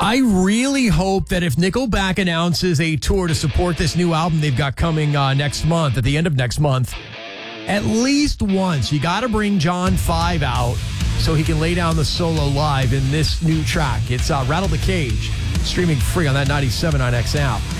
I really hope that if Nickelback announces a tour to support this new album they've got coming next month, at the end of next month, at least once, you got to bring John 5 out so he can lay down the solo live in this new track. It's Rattle the Cage, streaming free on that 97 on X app.